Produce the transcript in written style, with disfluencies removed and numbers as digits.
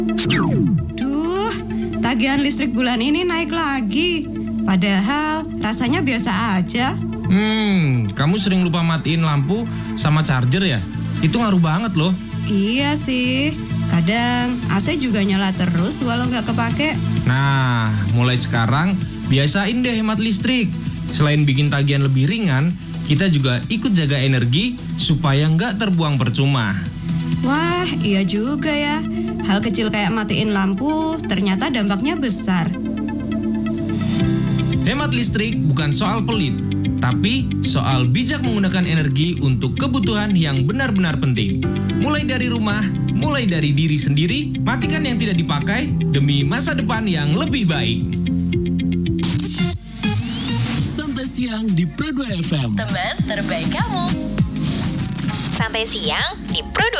Duh, tagihan listrik bulan ini naik lagi. Padahal rasanya biasa aja. Kamu sering lupa matiin lampu sama charger ya? Itu ngaruh banget loh. Iya sih, kadang AC juga nyala terus walau nggak kepake. Nah, mulai sekarang biasain deh hemat listrik. Selain bikin tagihan lebih ringan, kita juga ikut jaga energi supaya nggak terbuang percuma. Wah, iya juga ya. Hal kecil kayak matiin lampu ternyata dampaknya besar. Hemat listrik bukan soal pelit, tapi soal bijak menggunakan energi untuk kebutuhan yang benar-benar penting. Mulai dari rumah, mulai dari diri sendiri, matikan yang tidak dipakai demi masa depan yang lebih baik. Santai siang di Pro 2 FM. Teman terbaik kamu. Santai siang di Pro 2